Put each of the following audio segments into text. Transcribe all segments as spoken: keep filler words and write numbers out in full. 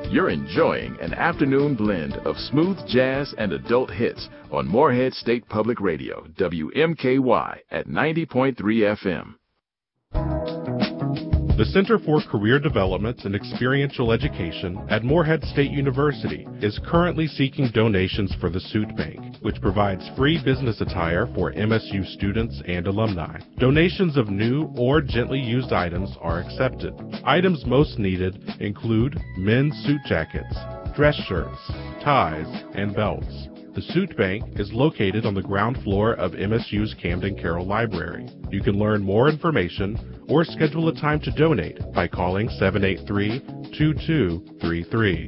You're enjoying an afternoon blend of smooth jazz and adult hits on Morehead State Public Radio, W M K Y at ninety point three F M. The Center for Career Development and Experiential Education at Morehead State University is currently seeking donations for the Suit Bank, which provides free business attire for M S U students and alumni. Donations of new or gently used items are accepted. Items most needed include men's suit jackets, dress shirts, ties, and belts. The Suit Bank is located on the ground floor of M S U's Camden Carroll Library. You can learn more information or schedule a time to donate by calling seven eight three, two two three three.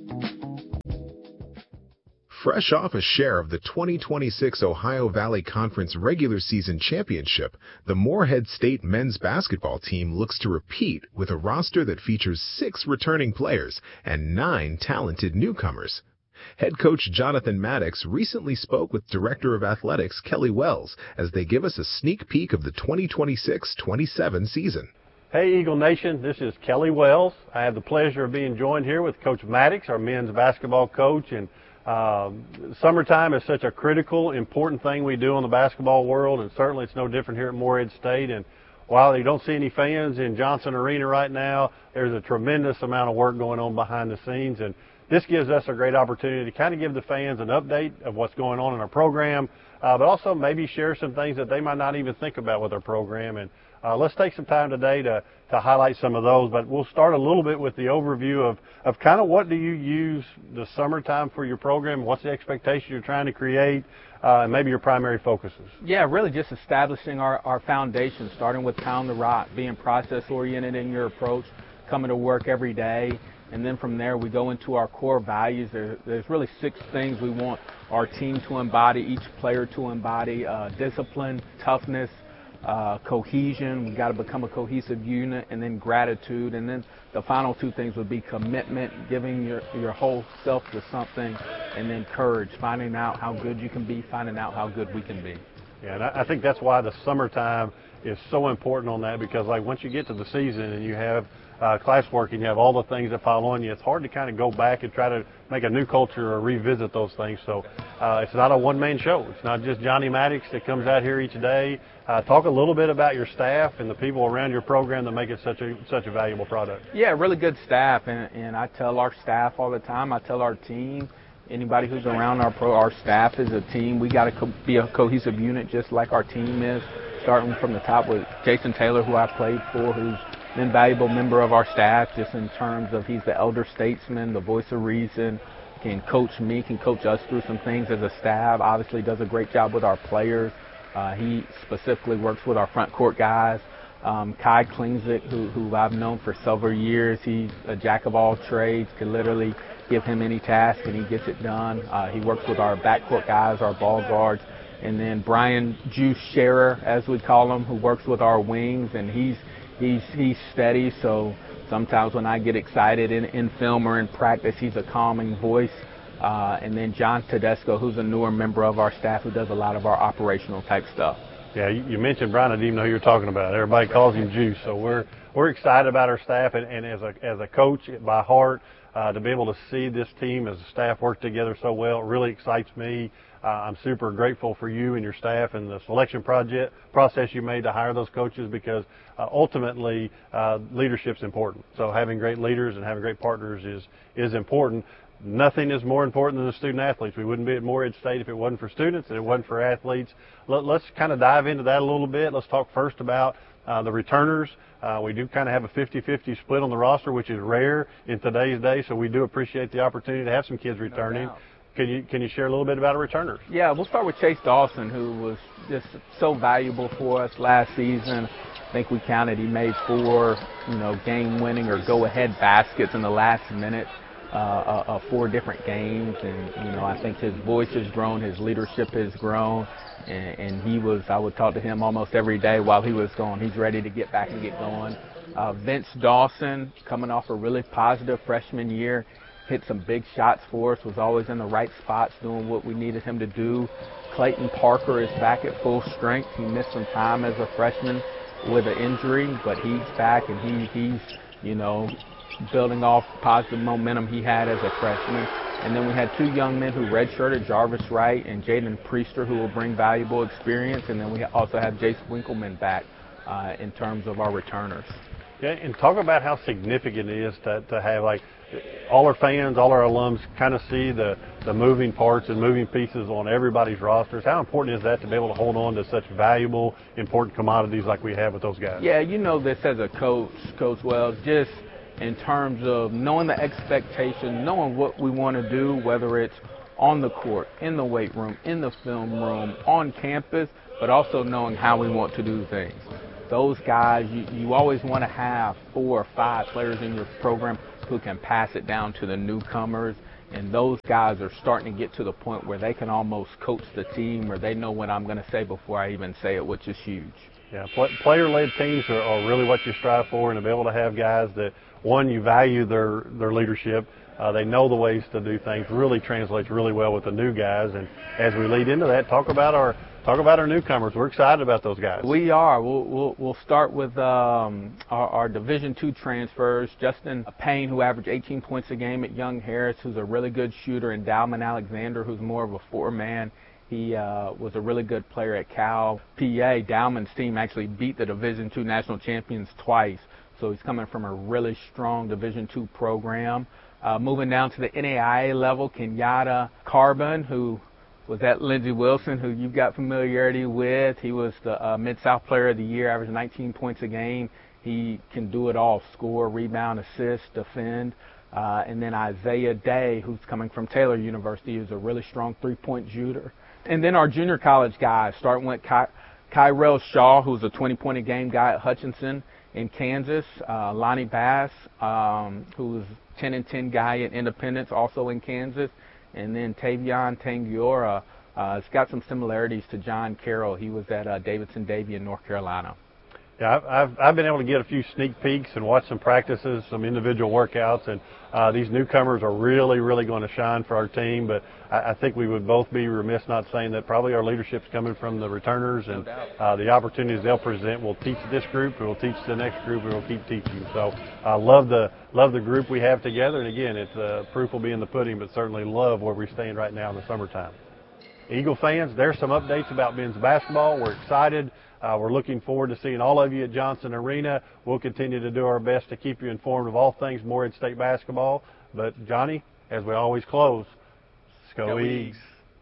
Fresh off a share of the twenty twenty-six Ohio Valley Conference regular season championship, the Morehead State men's basketball team looks to repeat with a roster that features six returning players and nine talented newcomers. Head coach Jonathan Maddox recently spoke with Director of Athletics Kelly Wells as they give us a sneak peek of the twenty twenty-six twenty-seven season. Hey Eagle Nation, this is Kelly Wells. I have the pleasure of being joined here with Coach Maddox, our men's basketball coach. And uh, summertime is such a critical, important thing we do in the basketball world, and certainly it's no different here at Morehead State. And while you don't see any fans in Johnson Arena right now, there's a tremendous amount of work going on behind the scenes. And this gives us a great opportunity to kind of give the fans an update of what's going on in our program, uh, but also maybe share some things that they might not even think about with our program. And uh, let's take some time today to, to highlight some of those, but we'll start a little bit with the overview of, of kind of what do you use the summertime for your program, what's the expectation you're trying to create, uh, and maybe your primary focuses. Yeah, really just establishing our, our foundation, starting with pound the rock, being process-oriented in your approach, coming to work every day. And then from there, we go into our core values. There, there's really six things we want our team to embody, each player to embody: uh, discipline, toughness, uh, cohesion. We've got to become a cohesive unit, and then gratitude. And then the final two things would be commitment, giving your, your whole self to something, and then courage, finding out how good you can be, finding out how good we can be. Yeah, and I, I think that's why the summertime is so important on that, because like once you get to the season and you have Uh, classwork and you have all the things that fall on you, it's hard to kind of go back and try to make a new culture or revisit those things. So uh, it's not a one-man show. It's not just Johnny Maddox that comes out here each day. Uh, talk a little bit about your staff and the people around your program that make it such a such a valuable product. Yeah, really good staff, and, and I tell our staff all the time, I tell our team, anybody who's around our pro, our staff is a team. We got to co- be a cohesive unit just like our team is, starting from the top with Jason Taylor, who I played for, who's an invaluable member of our staff just in terms of he's the elder statesman, the voice of reason, can coach me, can coach us through some things as a staff, obviously does a great job with our players. Uh, he specifically works with our front court guys. Um, Kai Klingzik, who, who I've known for several years, he's a jack of all trades, can literally give him any task and he gets it done. Uh, he works with our backcourt guys, our ball guards. And then Brian Juice Scherer, as we call him, who works with our wings, and he's He's he's steady, so sometimes when I get excited in, in film or in practice, he's a calming voice. Uh, and then John Tedesco, who's a newer member of our staff, who does a lot of our operational type stuff. Yeah, you, you mentioned Brian. I didn't even know who you were talking about. Everybody calls him Juice, so we're we're excited about our staff, and, and as a as a coach by heart, uh, to be able to see this team as a staff work together so well, it really excites me. Uh, I'm super grateful for you and your staff and the selection project process you made to hire those coaches, because uh, ultimately uh, leadership's important. So having great leaders and having great partners is is important. Nothing is more important than the student athletes. We wouldn't be at Morehead State if it wasn't for students and it wasn't for athletes. Let, let's kind of dive into that a little bit. Let's talk first about uh, the returners. Uh, we do kind of have a fifty-fifty split on the roster, which is rare in today's day, so we do appreciate the opportunity to have some kids returning. No Can you can you share a little bit about our returners? Yeah, we'll start with Chase Dawson, who was just so valuable for us last season. I think we counted he made four, you know, game-winning or go-ahead baskets in the last minute uh, of four different games. And, you know, I think his voice has grown, his leadership has grown, and, and he was, I would talk to him almost every day while he was gone. He's ready to get back and get going. Uh, Vince Dawson, coming off a really positive freshman year, hit some big shots for us, was always in the right spots doing what we needed him to do. Clayton Parker is back at full strength. He missed some time as a freshman with an injury, but he's back, and he, he's, you know, building off positive momentum he had as a freshman. And then we had two young men who redshirted, Jarvis Wright and Jaden Priester, who will bring valuable experience. And then we also have Jace Winkleman back uh, in terms of our returners. Yeah, and talk about how significant it is to, to have, like, all our fans, all our alums kind of see the, the moving parts and moving pieces on everybody's rosters. How important is that to be able to hold on to such valuable, important commodities like we have with those guys? Yeah, you know this as a coach, Coach Wells, just in terms of knowing the expectation, knowing what we want to do, whether it's on the court, in the weight room, in the film room, on campus, but also knowing how we want to do things. Those guys, you, you always want to have four or five players in your program who can pass it down to the newcomers, and those guys are starting to get to the point where they can almost coach the team, or they know what I'm going to say before I even say it, which is huge. Yeah, player-led teams are, are really what you strive for, and to be able to have guys that, one, you value their, their leadership, uh, they know the ways to do things, really translates really well with the new guys. And as we lead into that, talk about our talk about our newcomers. We're excited about those guys. We are. We'll, we'll, we'll start with um, our, our Division two transfers. Justin Payne, who averaged eighteen points a game at Young Harris, who's a really good shooter, and Dalman Alexander, who's more of a four-man. He uh, was a really good player at Cal. P A, Dalman's team actually beat the Division two national champions twice, so he's coming from a really strong Division two program. Uh, moving down to the N A I A level, Kenyatta Carbon, who was at Lindsey Wilson, who you've got familiarity with. He was the uh, Mid-South Player of the Year, averaged nineteen points a game. He can do it all, score, rebound, assist, defend. Uh, and then Isaiah Day, who's coming from Taylor University, who's a really strong three-point shooter. And then our junior college guys, starting with Ky- Kyrell Shaw, who's a twenty-point-a-game guy at Hutchinson in Kansas. Uh, Lonnie Bass, um, who's a ten and ten guy at Independence, also in Kansas. And then Tavion Tangiora, uh, it's got some similarities to John Carroll. He was at uh, Davidson Davie in North Carolina. Yeah, I've, I've, I've been able to get a few sneak peeks and watch some practices, some individual workouts, and uh, these newcomers are really, really going to shine for our team. But I, I think we would both be remiss not saying that probably our leadership's coming from the returners, and uh, the opportunities they'll present will teach this group, and will teach the next group, and we'll keep teaching. So I uh, love the love the group we have together. And again, it's uh, proof will be in the pudding, but certainly love where we stand right now in the summertime. Eagle fans, there's some updates about men's basketball. We're excited. Uh, we're looking forward to seeing all of you at Johnson Arena. We'll continue to do our best to keep you informed of all things Morehead State basketball. But, Johnny, as we always close, Go Eags.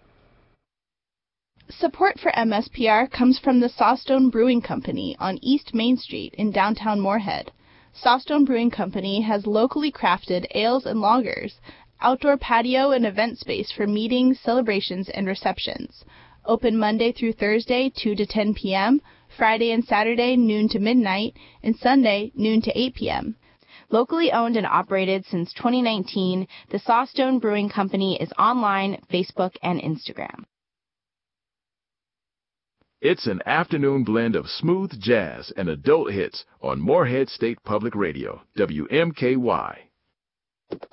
Support for M S P R comes from the Sawstone Brewing Company on East Main Street in downtown Morehead. Sawstone Brewing Company has locally crafted ales and lagers, outdoor patio and event space for meetings, celebrations, and receptions. Open Monday through Thursday, two to ten p.m., Friday and Saturday, noon to midnight, and Sunday, noon to eight p.m. Locally owned and operated since twenty nineteen, the Sawstone Brewing Company is online, Facebook, and Instagram. It's an afternoon blend of smooth jazz and adult hits on Morehead State Public Radio, W M K Y.